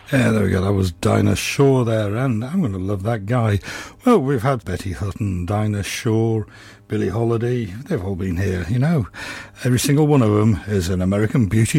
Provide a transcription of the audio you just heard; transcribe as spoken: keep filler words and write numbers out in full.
Yeah, there we go. That was Dinah Shore there, and I'm going to love that guy. Well, we've had Betty Hutton, Dinah Shore, Billie Holiday. They've all been here, you know. Every single one of them is an American Beauty